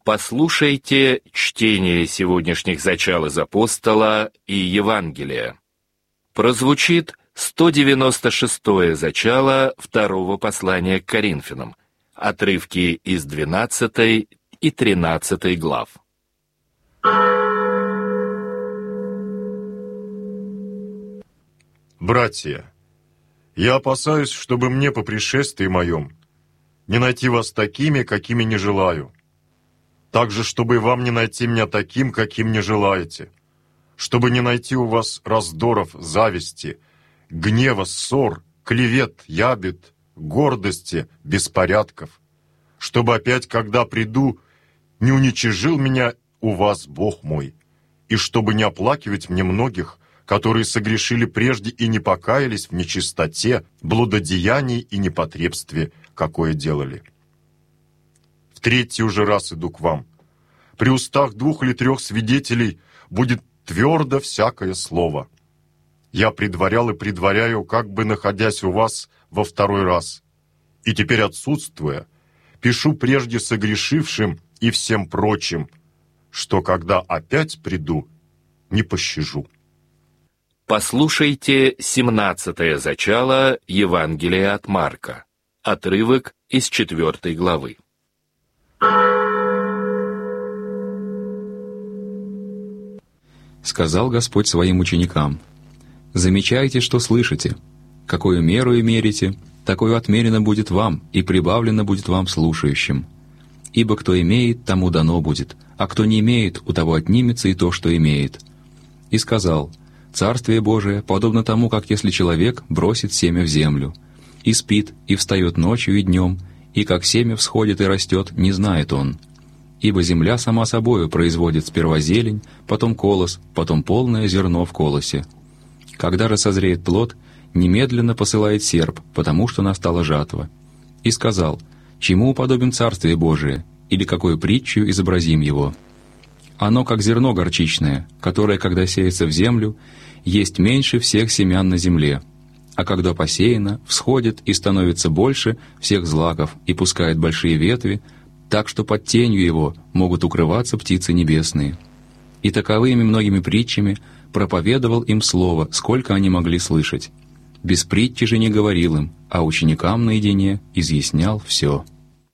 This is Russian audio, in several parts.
Послушайте чтение сегодняшних зачал из Апостола и Евангелия. Прозвучит 196-е зачало второго послания к Коринфянам, отрывки из 12 и 13 глав. Братья, я опасаюсь, чтобы мне по пришествии моем не найти вас такими, какими не желаю, также, чтобы вам не найти меня таким, каким не желаете, чтобы не найти у вас раздоров, зависти, гнева, ссор, клевет, ябед, гордости, беспорядков, чтобы опять, когда приду, не уничижил меня у вас Бог мой, и чтобы не оплакивать мне многих, которые согрешили прежде и не покаялись в нечистоте, блудодеянии и непотребстве, какое делали. В третий уже раз иду к вам. При устах 2 или 3 свидетелей будет твердо всякое слово. Я предварял и предваряю, как бы находясь у вас во 2-й раз. И теперь, отсутствуя, пишу прежде согрешившим и всем прочим, что когда опять приду, не пощажу. Послушайте 17-е зачало Евангелия от Марка, отрывок из 4 главы. Сказал Господь своим ученикам: «Замечайте, что слышите. Какую меру и мерите, такое отмерено будет вам, и прибавлено будет вам слушающим. Ибо кто имеет, тому дано будет, а кто не имеет, у того отнимется и то, что имеет». И сказал: «Царствие Божие подобно тому, как если человек бросит семя в землю, и спит, и встает ночью и днем, и как семя всходит и растет, не знает он. Ибо земля сама собою производит сперва зелень, потом колос, потом полное зерно в колосе. Когда же созреет плод, немедленно посылает серп, потому что настала жатва. И сказал: чему уподобим Царствие Божие, или какую притчу изобразим его? Оно, как зерно горчичное, которое, когда сеется в землю, есть меньше всех семян на земле, а когда посеяно, всходит и становится больше всех злаков и пускает большие ветви, так что под тенью его могут укрываться птицы небесные. И таковыми многими притчами проповедовал им слово, сколько они могли слышать. Без притчи же не говорил им, а ученикам наедине изъяснял все».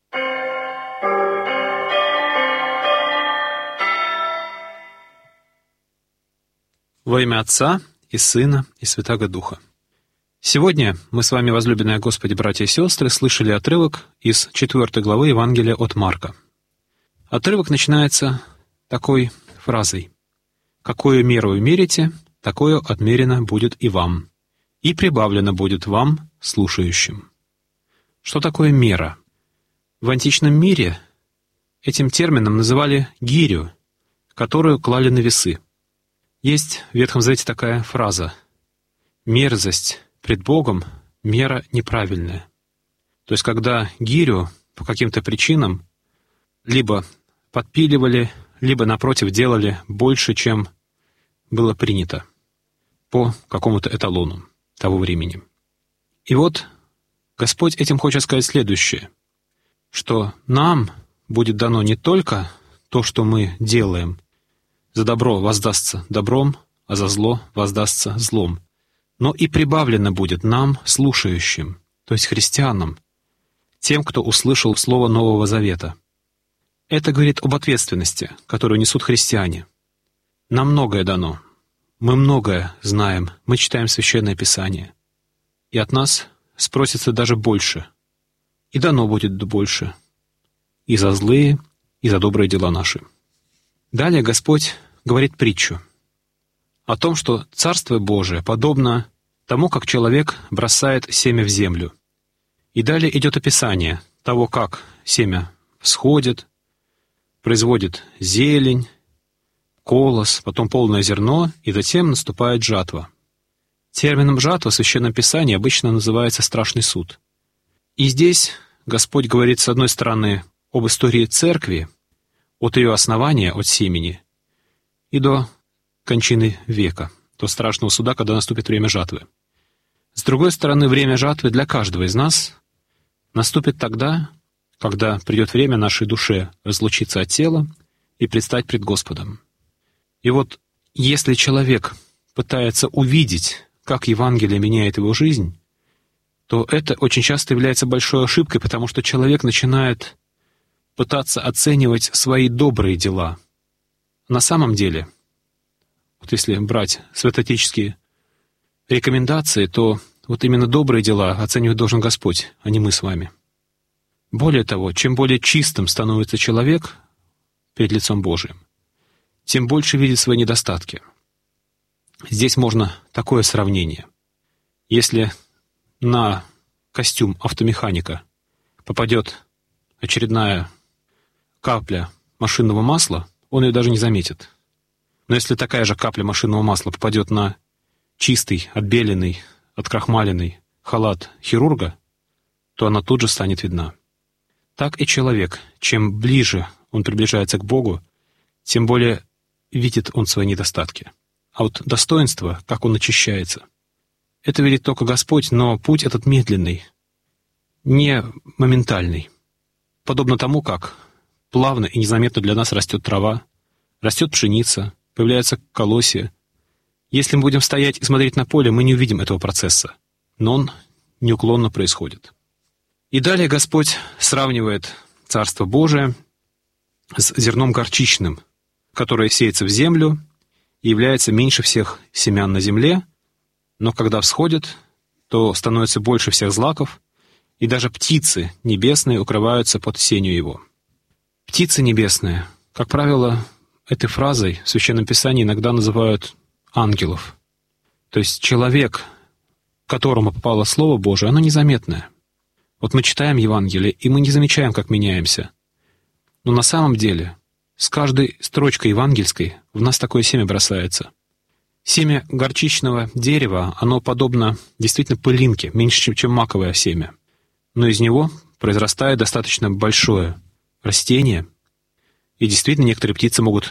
Во имя Отца и Сына и Святаго Духа. Сегодня мы с вами, возлюбленные Господи, братья и сестры, слышали отрывок из 4 главы Евангелия от Марка. Отрывок начинается такой фразой: «Какую меру мерите, такое отмерено будет и вам, и прибавлено будет вам, слушающим». Что такое мера? В античном мире этим термином называли гирю, которую клали на весы. Есть в Ветхом Завете такая фраза: «Мерзость пред Богом — мера неправильная». То есть, когда гирю по каким-то причинам либо подпиливали, либо, напротив, делали больше, чем было принято по какому-то эталону того времени. И вот Господь этим хочет сказать следующее, что нам будет дано не только то, что мы делаем, за добро воздастся добром, а за зло воздастся злом, но и прибавлено будет нам, слушающим, то есть христианам, тем, кто услышал Слово Нового Завета. Это говорит об ответственности, которую несут христиане. Нам многое дано, мы многое знаем, мы читаем Священное Писание, и от нас спросится даже больше, и дано будет больше, и за злые, и за добрые дела наши. Далее Господь говорит притчу о том, что Царство Божие подобно тому, как человек бросает семя в землю. И далее идет описание того, как семя всходит, производит зелень, колос, потом полное зерно, и затем наступает жатва. Термином «жатва» в Священном Писании обычно называется «страшный суд». И здесь Господь говорит, с одной стороны, об истории Церкви, от ее основания, от семени, и до кончины века, до страшного суда, когда наступит время жатвы. С другой стороны, время жатвы для каждого из нас наступит тогда, когда придет время нашей душе разлучиться от тела и предстать пред Господом. И вот если человек пытается увидеть, как Евангелие меняет его жизнь, то это очень часто является большой ошибкой, потому что человек начинает пытаться оценивать свои добрые дела. На самом деле, вот если брать святоотеческие рекомендации, то вот именно добрые дела оценивать должен Господь, а не мы с вами. Более того, чем более чистым становится человек перед лицом Божиим, тем больше видит свои недостатки. Здесь можно такое сравнение. Если на костюм автомеханика попадет очередная капля машинного масла, он ее даже не заметит. Но если такая же капля машинного масла попадет на чистый, отбеленный, открахмаленный халат хирурга, то она тут же станет видна. Так и человек, чем ближе он приближается к Богу, тем более видит он свои недостатки. А вот достоинство, как он очищается, это видит только Господь, но путь этот медленный, не моментальный. Подобно тому, как плавно и незаметно для нас растет трава, растет пшеница, появляются колосья. Если мы будем стоять и смотреть на поле, мы не увидим этого процесса, но он неуклонно происходит. И далее Господь сравнивает Царство Божие с зерном горчичным, которое сеется в землю и является меньше всех семян на земле, но когда всходит, то становится больше всех злаков, и даже птицы небесные укрываются под сенью его. Птицы небесные, как правило, этой фразой в Священном Писании иногда называют ангелов. То есть человек, к которому попало Слово Божие, оно незаметное. Вот мы читаем Евангелие, и мы не замечаем, как меняемся. Но на самом деле с каждой строчкой евангельской в нас такое семя бросается. Семя горчичного дерева, оно подобно действительно пылинке, меньше, чем маковое семя. Но из него произрастает достаточно большое растение, и действительно некоторые птицы могут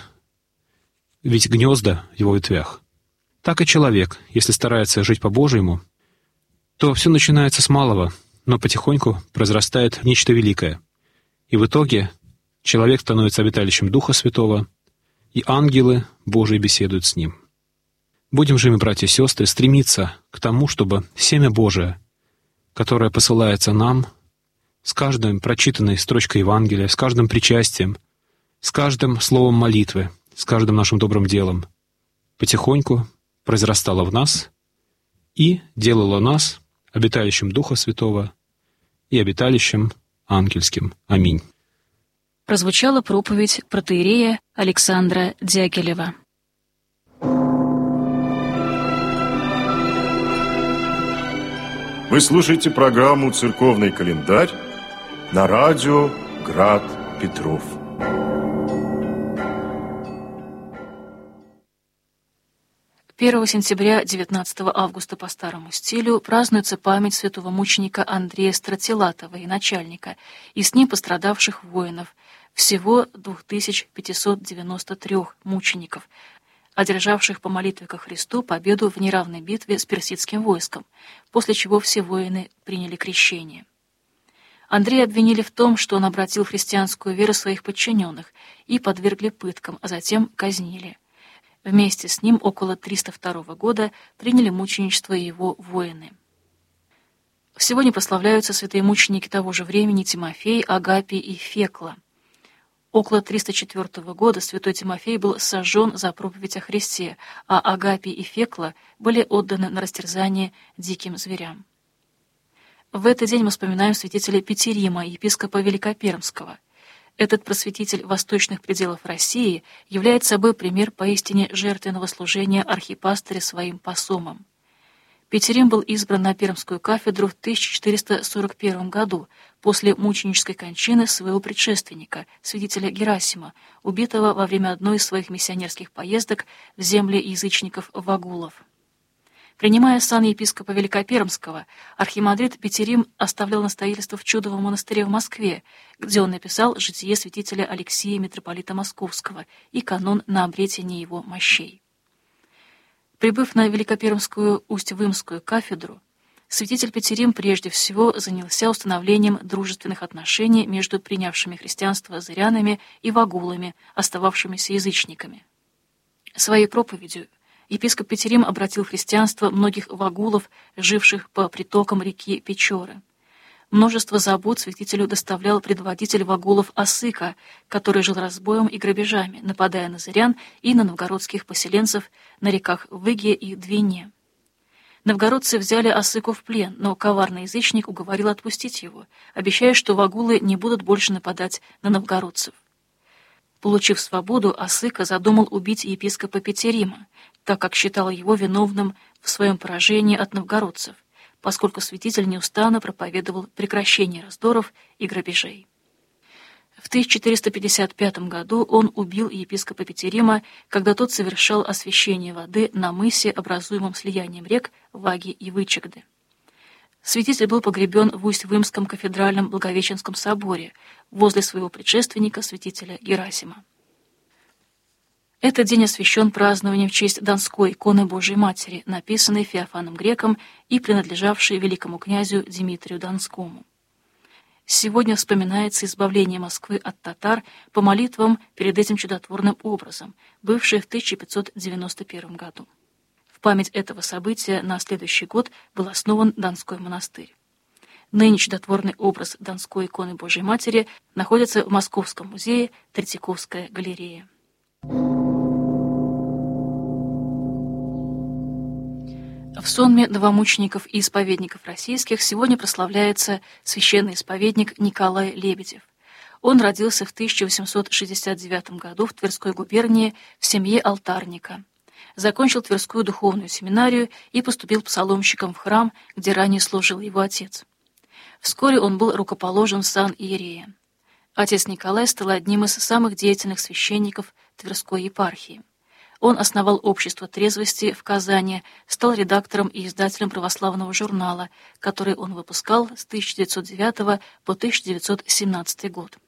видеть гнезда в его ветвях. Так и человек, если старается жить по-божьему, то все начинается с малого, но потихоньку произрастает нечто великое. И в итоге человек становится обиталищем Духа Святого, и ангелы Божии беседуют с ним. Будем же мы, братья и сестры, стремиться к тому, чтобы семя Божие, которое посылается нам, с каждой прочитанной строчкой Евангелия, с каждым причастием, с каждым словом молитвы, с каждым нашим добрым делом, потихоньку произрастало в нас и делало нас обиталищем Духа Святого и обиталищем ангельским. Аминь. Прозвучала проповедь протоиерея Александра Дягилева. Вы слушаете программу «Церковный календарь» на радио «Град Петров». Первого сентября 19 августа по старому стилю празднуется память святого мученика Андрея Стратилата, военачальника, и с ним пострадавших воинов, всего 2593 мучеников, одержавших по молитве ко Христу победу в неравной битве с персидским войском, после чего все воины приняли крещение. Андрея обвинили в том, что он обратил в христианскую веру своих подчиненных и подвергли пыткам, а затем казнили. Вместе с ним около 302 года приняли мученичество его воины. Сегодня прославляются святые мученики того же времени Тимофей, Агапий и Фекла. Около 304 года святой Тимофей был сожжен за проповедь о Христе, а Агапий и Фекла были отданы на растерзание диким зверям. В этот день мы вспоминаем святителя Петерима, епископа Великопермского. Этот просветитель восточных пределов России является собой пример поистине жертвенного служения архипастыря своим посомам. Петерим был избран на Пермскую кафедру в 1441 году, после мученической кончины своего предшественника, святителя Герасима, убитого во время одной из своих миссионерских поездок в земли язычников-вагулов. Принимая сан епископа Великопермского, архимандрит Петерим оставлял настоятельство в Чудовом монастыре в Москве, где он написал житие святителя Алексия митрополита Московского и канон на обретение его мощей. Прибыв на Великопермскую Усть-Вымскую кафедру, святитель Петерим прежде всего занялся установлением дружественных отношений между принявшими христианство зырянами и вагулами, остававшимися язычниками. Своей проповедью епископ Петерим обратил в христианство многих вагулов, живших по притокам реки Печоры. Множество забот святителю доставлял предводитель вагулов Осыка, который жил разбоем и грабежами, нападая на зырян и на новгородских поселенцев на реках Выге и Двине. Новгородцы взяли Осыку в плен, но коварный язычник уговорил отпустить его, обещая, что вагулы не будут больше нападать на новгородцев. Получив свободу, Осыка задумал убить епископа Петерима, так как считал его виновным в своем поражении от новгородцев, поскольку святитель неустанно проповедовал прекращение раздоров и грабежей. В 1455 году он убил епископа Петерима, когда тот совершал освящение воды на мысе, образуемом слиянием рек Ваги и Вычегды. Святитель был погребен в Усть-Вымском кафедральном Благовещенском соборе возле своего предшественника, святителя Герасима. Этот день освящен празднованием в честь Донской иконы Божией Матери, написанной Феофаном Греком и принадлежавшей великому князю Дмитрию Донскому. Сегодня вспоминается избавление Москвы от татар по молитвам перед этим чудотворным образом, бывшее в 1591 году. В память этого события на следующий год был основан Донской монастырь. Ныне чудотворный образ Донской иконы Божией Матери находится в Московском музее Третьяковская галерея. В сонме новомучеников и исповедников российских сегодня прославляется священный исповедник Николай Лебедев. Он родился в 1869 году в Тверской губернии в семье алтарника. Закончил Тверскую духовную семинарию и поступил псаломщиком в храм, где ранее служил его отец. Вскоре он был рукоположен в сан иерея. Отец Николай стал одним из самых деятельных священников Тверской епархии. Он основал общество трезвости в Казани, стал редактором и издателем православного журнала, который он выпускал с 1909 по 1917 год.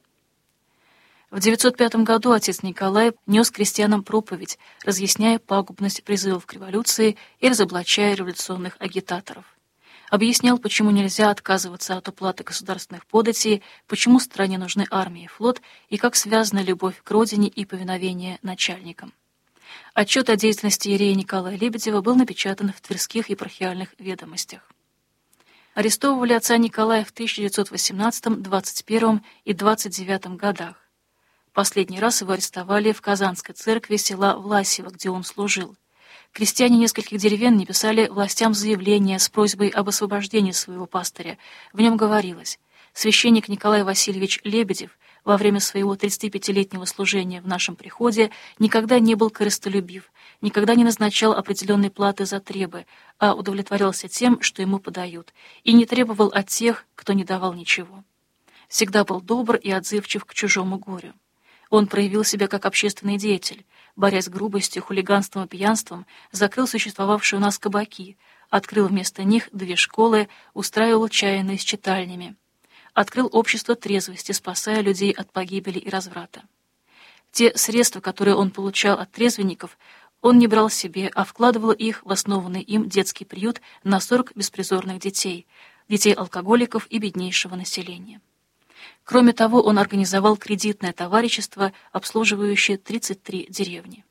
В 905 году отец Николай нес крестьянам проповедь, разъясняя пагубность призывов к революции и разоблачая революционных агитаторов. Объяснял, почему нельзя отказываться от уплаты государственных податей, почему стране нужны армия и флот, и как связана любовь к родине и повиновение начальникам. Отчет о деятельности иерея Николая Лебедева был напечатан в Тверских епархиальных ведомостях. Арестовывали отца Николая в 1918, 21 и 29 годах. Последний раз его арестовали в Казанской церкви села Власьево, где он служил. Крестьяне нескольких деревень написали властям заявление с просьбой об освобождении своего пастыря. В нем говорилось: священник Николай Васильевич Лебедев во время своего 35-летнего служения в нашем приходе никогда не был корыстолюбив, никогда не назначал определенной платы за требы, а удовлетворялся тем, что ему подают, и не требовал от тех, кто не давал ничего. Всегда был добр и отзывчив к чужому горю. Он проявил себя как общественный деятель, борясь с грубостью, хулиганством и пьянством, закрыл существовавшие у нас кабаки, открыл вместо них 2 школы, устраивал чаянные с читальнями. Открыл общество трезвости, спасая людей от погибели и разврата. Те средства, которые он получал от трезвенников, он не брал себе, а вкладывал их в основанный им детский приют на 40 беспризорных детей, детей алкоголиков и беднейшего населения. Кроме того, он организовал кредитное товарищество, обслуживающее 33 деревни.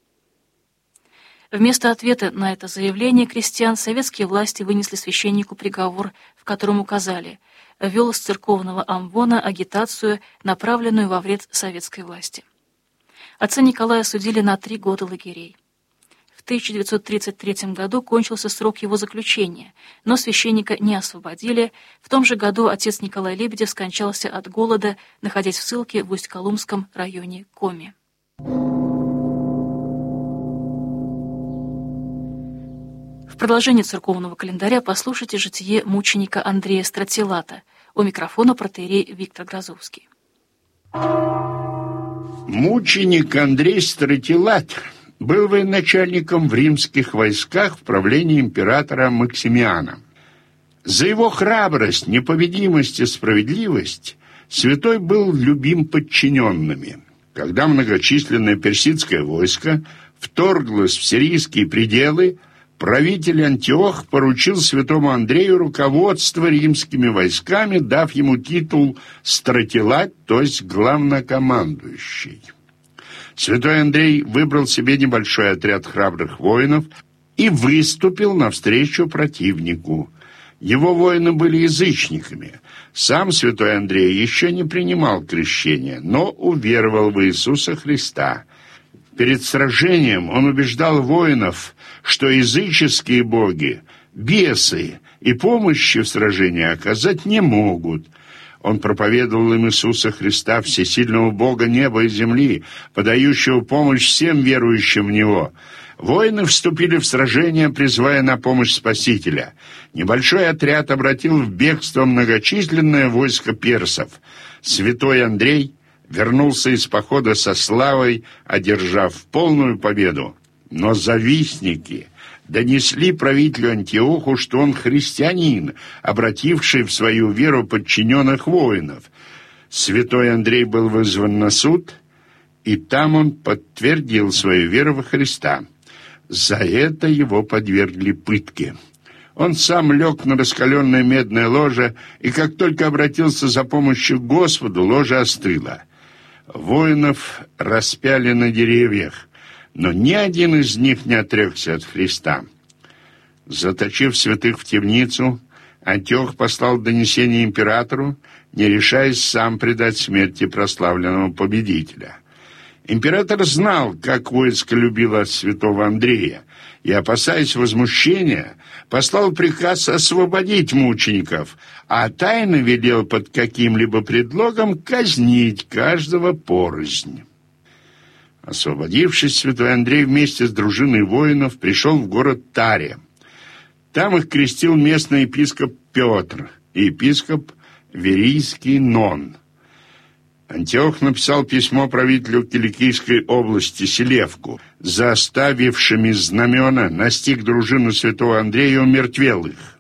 Вместо ответа на это заявление крестьян советские власти вынесли священнику приговор, в котором указали: вел с церковного амвона агитацию, направленную во вред советской власти. Отца Николая осудили на 3 года лагерей. В 1933 году кончился срок его заключения, но священника не освободили. В том же году отец Николай Лебедев скончался от голода, находясь в ссылке в Усть-Колумском районе Коми. В продолжение церковного календаря послушайте житие мученика Андрея Стратилата. У микрофона протоиерей Виктор Грозовский. Мученик Андрей Стратилат был военачальником в римских войсках в правлении императора Максимиана. За его храбрость, непобедимость и справедливость святой был любим подчиненными. Когда многочисленное персидское войско вторглось в сирийские пределы, правитель Антиох поручил святому Андрею руководство римскими войсками, дав ему титул стратилат, то есть главнокомандующий. Святой Андрей выбрал себе небольшой отряд храбрых воинов и выступил навстречу противнику. Его воины были язычниками. Сам святой Андрей еще не принимал крещения, но уверовал в Иисуса Христа. Перед сражением он убеждал воинов, что языческие боги, бесы и помощи в сражении оказать не могут. Он проповедовал им Иисуса Христа, всесильного Бога неба и земли, подающего помощь всем верующим в Него. Воины вступили в сражение, призывая на помощь Спасителя. Небольшой отряд обратил в бегство многочисленное войско персов. Святой Андрей вернулся из похода со славой, одержав полную победу. Но завистники донесли правителю Антиоху, что он христианин, обративший в свою веру подчиненных воинов. Святой Андрей был вызван на суд, и там он подтвердил свою веру во Христа. За это его подвергли пытке. Он сам лег на раскаленное медное ложе, и как только обратился за помощью к Господу, ложе остыло. Воинов распяли на деревьях, но ни один из них не отрекся от Христа. Заточив святых в темницу, Антиох послал донесение императору, не решаясь сам предать смерти прославленного победителя. Император знал, как войско любило святого Андрея, и, опасаясь возмущения, послал приказ освободить мучеников, а тайно велел под каким-либо предлогом казнить каждого порознь. Освободившись, святой Андрей вместе с дружиной воинов пришел в город Таре. Там их крестил местный епископ Петр и епископ Верийский Нон. Антиох написал письмо правителю Киликийской области Селевку, заставившими знамена, настиг дружину святого Андрея и умертвел их.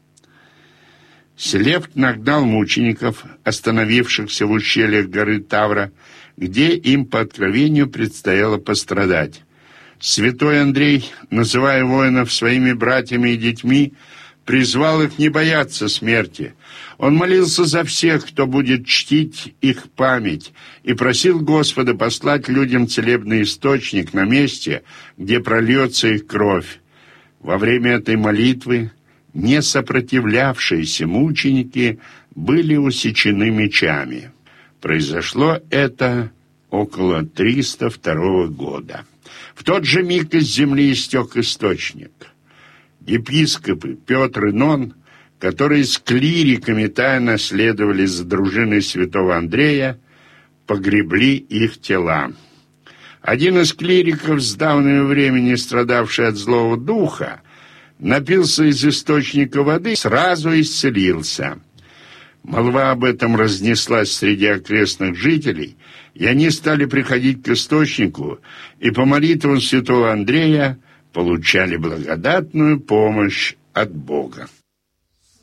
Селевк нагнал мучеников, остановившихся в ущельях горы Тавра, где им по откровению предстояло пострадать. Святой Андрей, называя воинов своими братьями и детьми, призвал их не бояться смерти. Он молился за всех, кто будет чтить их память, и просил Господа послать людям целебный источник на месте, где прольется их кровь. Во время этой молитвы не сопротивлявшиеся мученики были усечены мечами. Произошло это около 302 года. В тот же миг из земли истек источник. Епископы Петр и Нон, которые с клириками тайно следовали за дружиной святого Андрея, погребли их тела. Один из клириков, с давнего времени страдавший от злого духа, напился из источника воды и сразу исцелился. Молва об этом разнеслась среди окрестных жителей, и они стали приходить к источнику, и по молитвам святого Андрея получали благодатную помощь от Бога.